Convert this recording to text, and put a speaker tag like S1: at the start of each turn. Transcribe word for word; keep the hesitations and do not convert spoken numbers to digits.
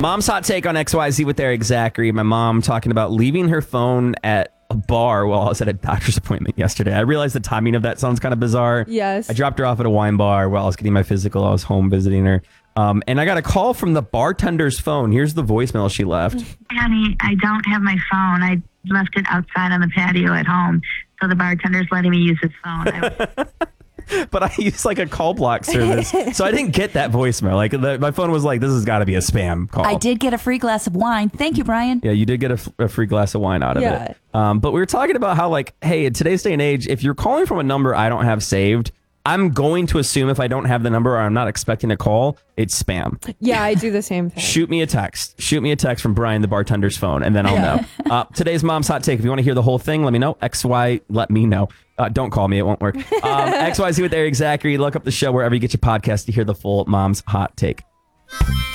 S1: Mom's hot take on X Y Z with Eric Zachary. My mom talking about leaving her phone at a bar while I was at a doctor's appointment yesterday. I realized the timing of that sounds kind of bizarre.
S2: Yes.
S1: I dropped her off at a wine bar while I was getting my physical. I was home visiting her. Um, and I got a call from the bartender's phone. Here's the voicemail she left.
S3: Honey, I don't have my phone. I left it outside on the patio at home. So the bartender's letting me use his phone. I was-
S1: But I use like a call block service. So I didn't get that voicemail. Like the, my phone was like, this has got to be a spam call.
S4: I did get a free glass of wine. Thank you, Brian.
S1: Yeah, you did get a, f- a free glass of wine out of
S2: Yeah.
S1: it. Um, but we were talking about how, like, hey, in today's day and age, if you're calling from a number I don't have saved, I'm going to assume if I don't have the number or I'm not expecting a call, it's spam.
S2: Yeah, I do the same thing.
S1: Shoot me a text. Shoot me a text from Brian, the bartender's phone, and then I'll know. Uh, today's Mom's Hot Take. If you want to hear the whole thing, let me know. X Y, let me know. Uh, don't call me. It won't work. Um, X Y Z with Eric Zachary. Look up the show wherever you get your podcast to hear the full Mom's Hot Take.